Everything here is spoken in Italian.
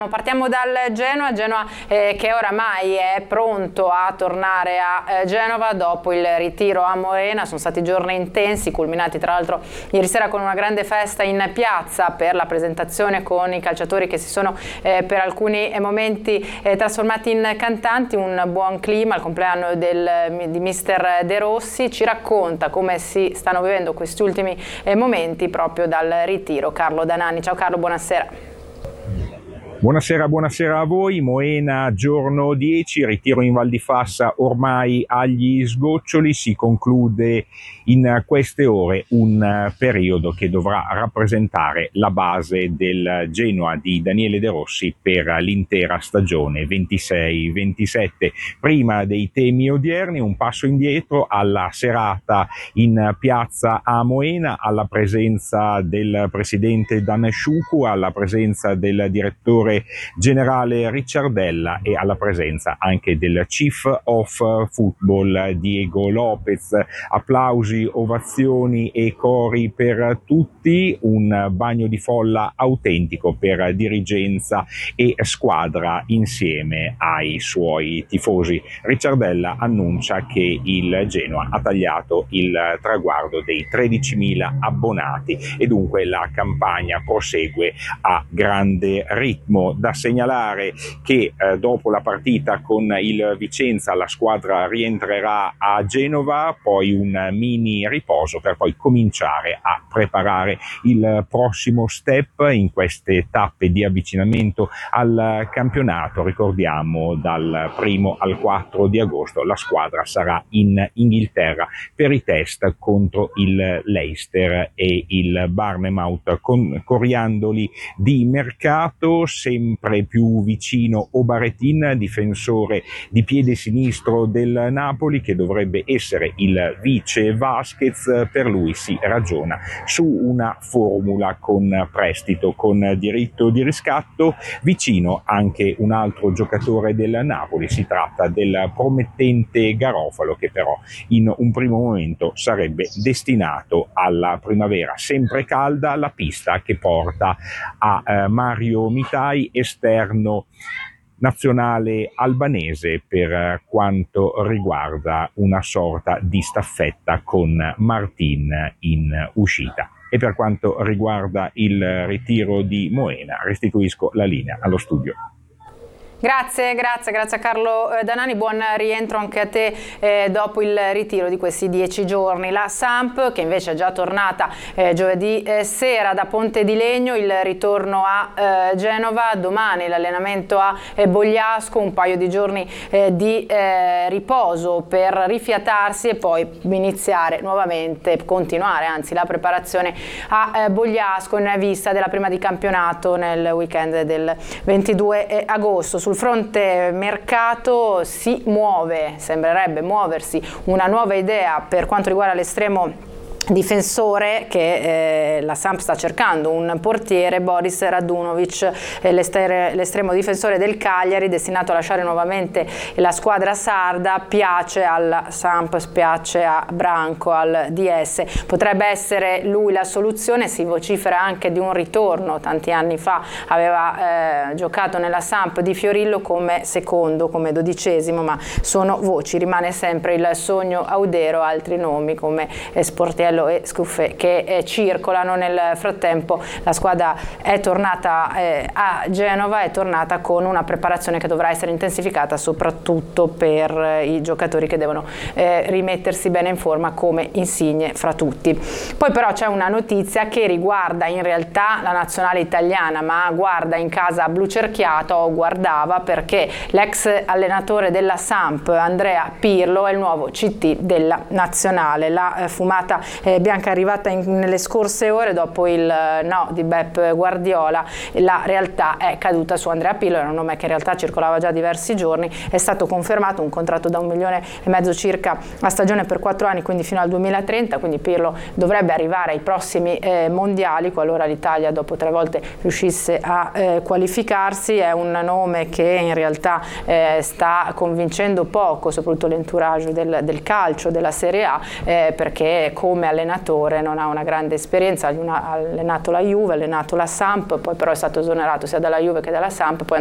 Partiamo dal Genoa che oramai è pronto a tornare a Genova dopo il ritiro a Moena. Sono stati giorni intensi, culminati tra l'altro ieri sera con una grande festa in piazza per la presentazione con i calciatori che si sono per alcuni momenti trasformati in cantanti. Un buon clima al compleanno di mister De Rossi. Ci racconta come si stanno vivendo questi ultimi momenti proprio dal ritiro Carlo Danani. Ciao Carlo, buonasera. Buonasera a voi. Moena, giorno 10, ritiro in Val di Fassa ormai agli sgoccioli. Si conclude in queste ore un periodo che dovrà rappresentare la base del Genoa di Daniele De Rossi per l'intera stagione 26-27. Prima dei temi odierni, un passo indietro alla serata in piazza a Moena, alla presenza del presidente Dan Sciucu, alla presenza del direttore generale Ricciardella e alla presenza anche del Chief of Football Diego Lopez. Applausi, ovazioni e cori per tutti, un bagno di folla autentico per dirigenza e squadra insieme ai suoi tifosi. Ricciardella annuncia che il Genoa ha tagliato il traguardo dei 13.000 abbonati e dunque la campagna prosegue a grande ritmo. Da segnalare che dopo la partita con il Vicenza la squadra rientrerà a Genova, poi un mini riposo per poi cominciare a preparare il prossimo step in queste tappe di avvicinamento al campionato. Ricordiamo, dal 1 al 4 di agosto la squadra sarà in Inghilterra per i test contro il Leicester e il Bournemouth, con coriandoli di mercato. Sempre più vicino Obaretin, difensore di piede sinistro del Napoli, che dovrebbe essere il vice Vasquez. Per lui si ragiona su una formula con prestito con diritto di riscatto. Vicino anche un altro giocatore del Napoli, si tratta del promettente Garofalo, che però in un primo momento sarebbe destinato alla primavera sempre calda. La pista che porta a Mario Mitai, esterno nazionale albanese, per quanto riguarda una sorta di staffetta con Martin in uscita. E per quanto riguarda il ritiro di Moena, restituisco la linea allo studio. Grazie a Carlo Danani, buon rientro anche a te dopo il ritiro di questi 10 giorni. La Samp, che invece è già tornata giovedì sera da Ponte di Legno, il ritorno a Genova, domani l'allenamento a Bogliasco, un paio di giorni di riposo per rifiatarsi e poi iniziare nuovamente, continuare anzi la preparazione a Bogliasco in vista della prima di campionato nel weekend del 22 agosto. Sul fronte mercato si muove, sembrerebbe muoversi una nuova idea per quanto riguarda l'estremo difensore che la Samp sta cercando, un portiere, Boris Radunovic, l'estremo difensore del Cagliari, destinato a lasciare nuovamente la squadra sarda. Piace alla Samp, spiace a Branco, al DS. Potrebbe essere lui la soluzione. Si vocifera anche di un ritorno. Tanti anni fa aveva giocato nella Samp di Fiorillo come secondo, come 12°, ma sono voci. Rimane sempre il sogno Audero, altri nomi come Sportiello e Scuffè che circolano. Nel frattempo la squadra è tornata a Genova, è tornata con una preparazione che dovrà essere intensificata soprattutto per i giocatori che devono rimettersi bene in forma come Insigne fra tutti. Poi però c'è una notizia che riguarda in realtà la nazionale italiana, ma guarda in casa blu cerchiato, o guardava, perché l'ex allenatore della Samp Andrea Pirlo è il nuovo CT della nazionale. La fumata bianca è arrivata nelle scorse ore dopo il no di Pep Guardiola. La realtà è caduta su Andrea Pirlo, era un nome che in realtà circolava già diversi giorni. È stato confermato un contratto da 1,5 milioni circa a stagione per 4 anni, quindi fino al 2030, quindi Pirlo dovrebbe arrivare ai prossimi mondiali qualora l'Italia dopo 3 volte riuscisse a qualificarsi. È un nome che in realtà sta convincendo poco, soprattutto l'entourage del calcio, della Serie A, perché come allenatore non ha una grande esperienza, ha allenato la Juve, ha allenato la Samp, poi però è stato esonerato sia dalla Juve che dalla Samp, poi